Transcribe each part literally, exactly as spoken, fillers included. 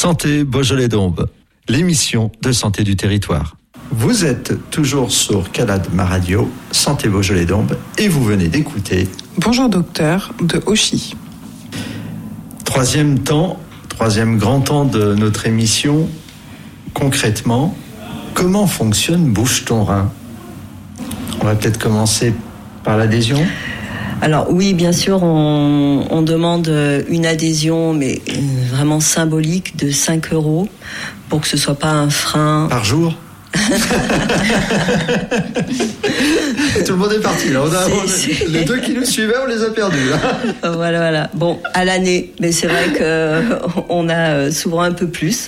Santé Beaujolais-Dombes, l'émission de santé du territoire. Vous êtes toujours sur Calade Ma Radio, Santé Beaujolais-Dombes, et vous venez d'écouter Bonjour docteur de Auchy. Troisième temps, troisième grand temps de notre émission. Concrètement, comment fonctionne Bouge ton rein? On va peut-être commencer par l'adhésion. Alors oui, bien sûr, on, on demande une adhésion, mais vraiment symbolique, de cinq euros, pour que ce soit pas un frein. Par jour? Tout le monde est parti là. On a, on, c'est... Les deux qui nous suivaient, on les a perdus là. Voilà, voilà. Bon, à l'année, mais c'est vrai que on a souvent un peu plus.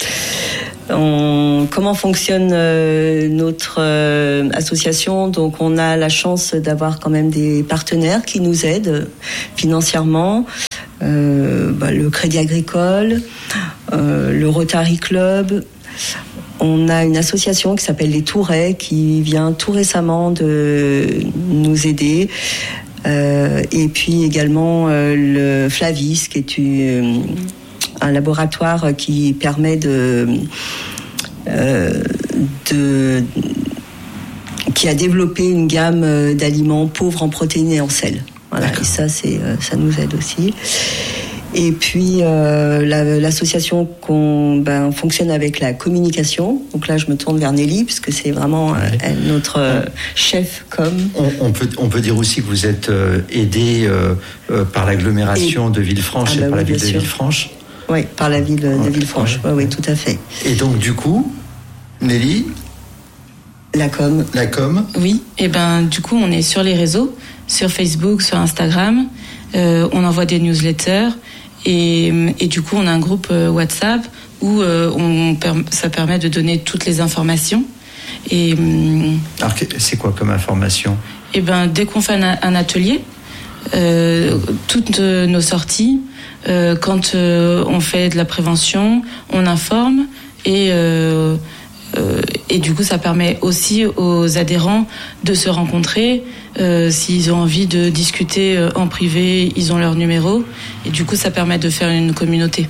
On, comment fonctionne euh, notre euh, association? Donc, on a la chance d'avoir quand même des partenaires qui nous aident financièrement. Euh, bah, le Crédit Agricole, euh, le Rotary Club. On a une association qui s'appelle les Tourets qui vient tout récemment de nous aider. Euh, et puis également euh, le Flavis, qui est une, un laboratoire qui permet de, euh, de qui a développé une gamme d'aliments pauvres en protéines et en sel. Voilà, et ça, c'est, ça nous aide aussi. Et puis euh, la, l'association qu'on ben, fonctionne avec la communication. Donc là, je me tourne vers Nelly puisque c'est vraiment ouais. euh, elle, notre euh, chef com. On, on peut on peut dire aussi que vous êtes euh, aidé euh, euh, par l'agglomération et, de Villefranche ah, bah, et par oui, la ville de sûr. Villefranche. Oui, par la ville de ouais, Villefranche. Oui, ouais, ouais, tout à fait. Et donc du coup, Nelly, la com. La com. Oui. Et ben du coup, on est sur les réseaux, sur Facebook, sur Instagram. Euh, on envoie des newsletters. Et, et du coup, on a un groupe WhatsApp où euh, on, ça permet de donner toutes les informations. Et, alors, c'est quoi comme information? Et ben, dès qu'on fait un, un atelier, euh, toutes nos sorties, euh, quand euh, on fait de la prévention, on informe et euh, euh, et du coup, ça permet aussi aux adhérents de se rencontrer. Euh, s'ils ont envie de discuter euh, en privé, ils ont leur numéro. Et du coup, ça permet de faire une communauté.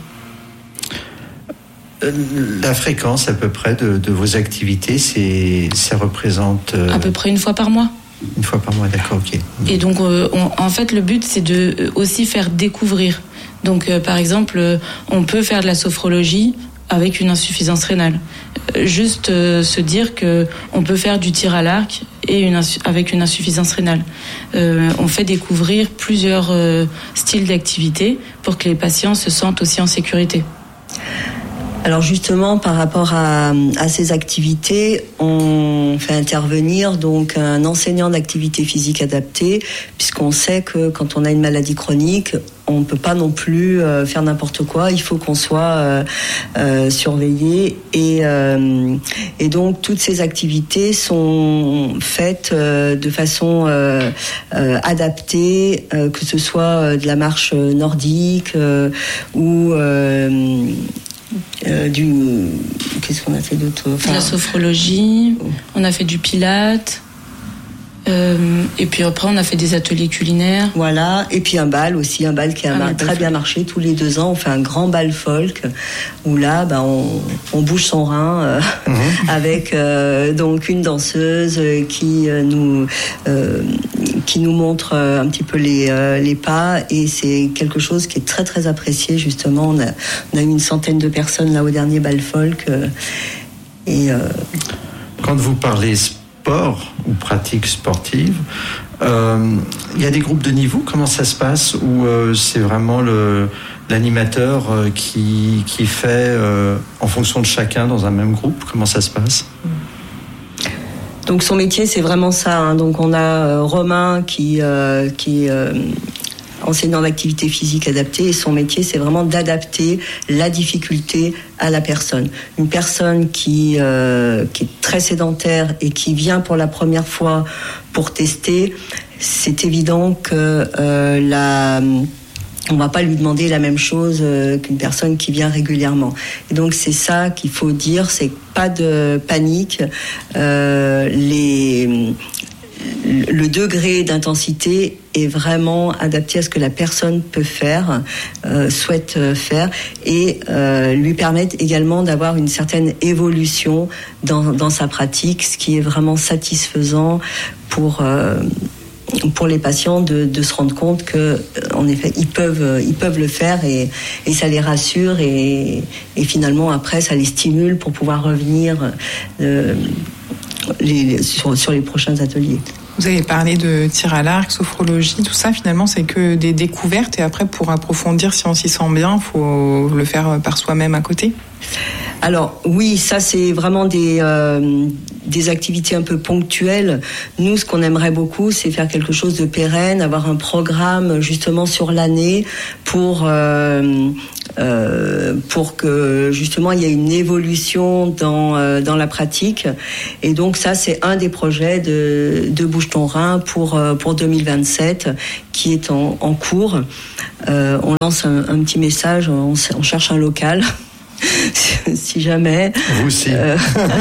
La fréquence à peu près de, de vos activités, c'est, ça représente... Euh... À peu près une fois par mois. Une fois par mois, d'accord, ok. Et donc, euh, on, en fait, le but, c'est de euh, aussi faire découvrir. Donc, euh, par exemple, euh, on peut faire de la sophrologie avec une insuffisance rénale. Euh, juste euh, se dire que on peut faire du tir à l'arc et une insu- avec une insuffisance rénale. Euh, on fait découvrir plusieurs euh, styles d'activité pour que les patients se sentent aussi en sécurité. Alors justement, par rapport à, à ces activités, on fait intervenir donc un enseignant d'activité physique adaptée, puisqu'on sait que quand on a une maladie chronique, on ne peut pas non plus euh, faire n'importe quoi. Il faut qu'on soit euh, euh, surveillé et, euh, et donc toutes ces activités sont faites euh, de façon euh, euh, adaptée, euh, que ce soit de la marche nordique euh, ou euh, Euh, du qu'est-ce qu'on a fait d'autre enfin, de la sophrologie, on a fait du pilates euh, et puis après on a fait des ateliers culinaires, voilà, et puis un bal aussi, un bal qui a ah, mar- très bien marché. Tous les deux ans on fait un grand bal folk où là ben, on, on bouge son rein euh, mmh. avec euh, donc une danseuse qui euh, nous euh, qui nous montre euh, un petit peu les, euh, les pas, et c'est quelque chose qui est très très apprécié justement. On a, on a eu une centaine de personnes là au dernier bal folk euh, et euh... quand vous parlez sport ou pratique sportive, il euh, y a des groupes de niveau, comment ça se passe, ou euh, c'est vraiment le, l'animateur euh, qui, qui fait euh, en fonction de chacun dans un même groupe, comment ça se passe? Donc son métier, c'est vraiment ça. Hein. Donc on a euh, Romain qui euh, qui euh, enseignant d'activité physique adaptée, et son métier, c'est vraiment d'adapter la difficulté à la personne. Une personne qui euh, qui est très sédentaire et qui vient pour la première fois pour tester, c'est évident que euh, la on va pas lui demander la même chose euh, qu'une personne qui vient régulièrement. Et donc c'est ça qu'il faut dire, c'est pas de panique. Euh, les le degré d'intensité est vraiment adapté à ce que la personne peut faire, euh, souhaite faire, et euh, lui permettre également d'avoir une certaine évolution dans, dans sa pratique, ce qui est vraiment satisfaisant pour euh, pour les patients de, de se rendre compte que, en effet, ils peuvent ils peuvent le faire, et, et ça les rassure, et, et finalement après ça les stimule pour pouvoir revenir euh, les, sur, sur les prochains ateliers. Vous avez parlé de tir à l'arc, sophrologie, tout ça, finalement, c'est que des découvertes, et après, pour approfondir, si on s'y sent bien, il faut le faire par soi-même à côté? Alors oui, ça c'est vraiment des, euh, des activités un peu ponctuelles. Nous, ce qu'on aimerait beaucoup, c'est faire quelque chose de pérenne, avoir un programme justement sur l'année pour... Euh, Euh, pour que justement il y ait une évolution dans euh, dans la pratique, et donc ça c'est un des projets de de Bouge ton rein pour euh, pour deux mille vingt-sept qui est en, en cours. Euh, on lance un, un petit message, on, on cherche un local. Si jamais. Vous aussi. Euh...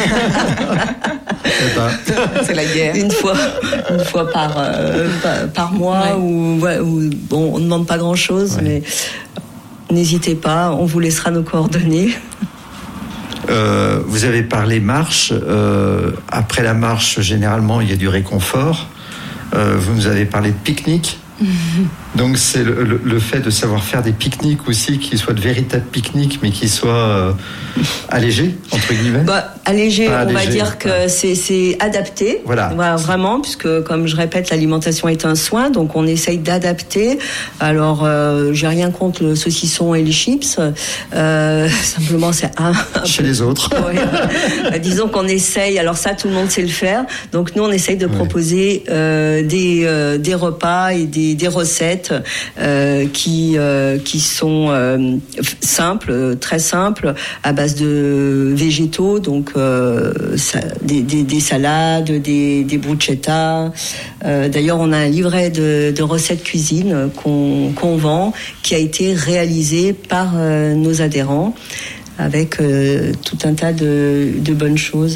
C'est la guerre. Une fois, une fois par euh, par, par mois, ouais. ou, ouais, ou bon, on ne demande pas grand chose, ouais. mais n'hésitez pas, on vous laissera nos coordonnées. Euh, vous avez parlé marche. Euh, après la marche, généralement, il y a du réconfort. Euh, vous nous avez parlé de pique-nique. Donc c'est le, le, le fait de savoir faire des pique-niques aussi, qui soient de véritables pique-niques, mais qui soient euh, allégés, entre guillemets. Bah, allégés, on allégé, va dire que ouais. c'est, c'est adapté. Voilà. voilà. Vraiment, puisque comme je répète, l'alimentation est un soin, donc on essaye d'adapter. Alors, euh, j'ai rien contre le saucisson et les chips. Euh, simplement, c'est un. un Chez peu... les autres. Ouais. bah, disons qu'on essaye. Alors ça, tout le monde sait le faire. Donc nous, on essaye de ouais. proposer euh, des euh, des repas et des des recettes euh, qui euh, qui sont euh, simples, très simples, à base de végétaux, donc euh, ça, des, des des salades, des des bruschetta. Euh, d'ailleurs, on a un livret de, de recettes cuisine qu'on qu'on vend, qui a été réalisé par euh, nos adhérents, avec euh, tout un tas de de bonnes choses.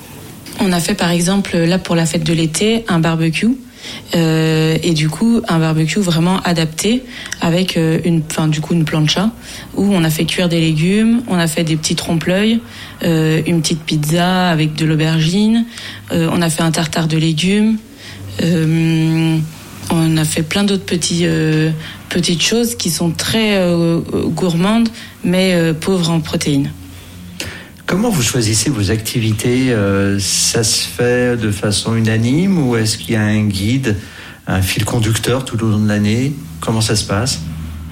On a fait par exemple là pour la fête de l'été un barbecue. Euh, et du coup un barbecue vraiment adapté avec euh, une, enfin du coup une plancha où on a fait cuire des légumes, on a fait des petits trompe-l'œil, euh, une petite pizza avec de l'aubergine, euh, on a fait un tartare de légumes, euh, on a fait plein d'autres petits euh, petites choses qui sont très euh, gourmandes mais euh, pauvres en protéines. Comment vous choisissez vos activités ? euh, Ça se fait de façon unanime, ou est-ce qu'il y a un guide, un fil conducteur tout au long de l'année ? Comment ça se passe ?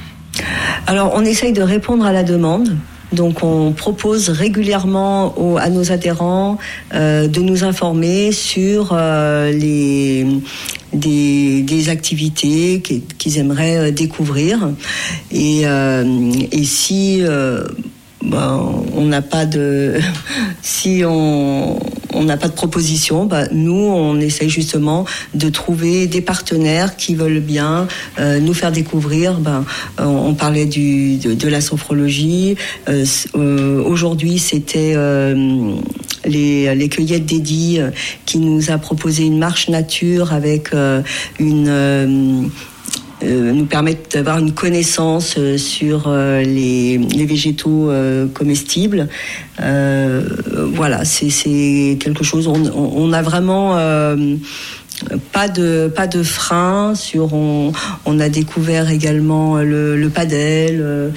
Alors, on essaye de répondre à la demande. Donc, on propose régulièrement aux, à nos adhérents euh, de nous informer sur euh, les des, des activités qu'ils aimeraient découvrir. Et, euh, et si... Euh, Ben, on n'a pas de si on on n'a pas de proposition, bah, nous on essaye justement de trouver des partenaires qui veulent bien euh, nous faire découvrir. Ben, on, on parlait du de, de la sophrologie. Euh, euh, aujourd'hui, c'était euh, les les cueillettes d'Eddie euh, qui nous a proposé une marche nature avec euh, une euh, Euh, nous permettent d'avoir une connaissance euh, sur euh, les, les végétaux euh, comestibles. Euh, voilà, c'est, c'est quelque chose. On, on, on a vraiment euh, pas de pas de frein sur. On, on a découvert également le, le padel, euh,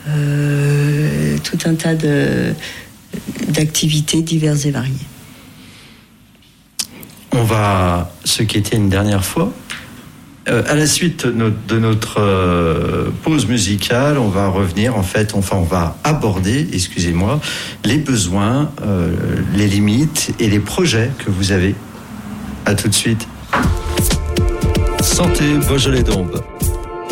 tout un tas de d'activités diverses et variées. On va se quitter une dernière fois. Euh, à la suite de notre, de notre euh, pause musicale, on va revenir, en fait, enfin, on va aborder, excusez-moi, les besoins, euh, les limites et les projets que vous avez. À tout de suite. Santé Beaujolais d'Aube.